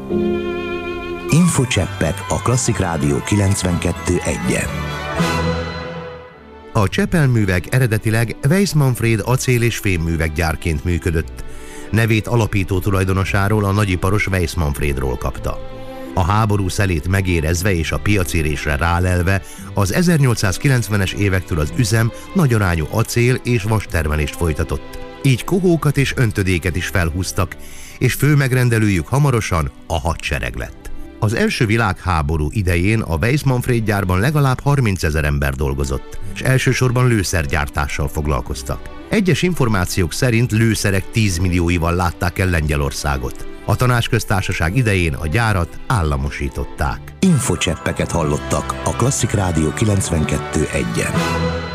Infocseppek a Klasszik Rádió 92.1-en. A Csepel művek eredetileg Weiss Manfréd acél- és fémműveggyárként működött. Nevét alapító tulajdonosáról, a nagyiparos Weiss Manfrédról kapta. A háború szelét megérezve és a piacérésre rálelve az 1890-es évektől az üzem nagyarányú acél- és vastermelést folytatott. Így kohókat és öntödéket is felhúztak, és fő megrendelőjük hamarosan a hadsereg lett. Az első világháború idején a Weiss Manfréd gyárban legalább 30 000 ember dolgozott, és elsősorban lőszergyártással foglalkoztak. Egyes információk szerint lőszerek 10 millióival látták el Lengyelországot. A Tanácsköztársaság idején a gyárat államosították. Infocseppeket hallottak a Klasszik Rádió 92.1-en.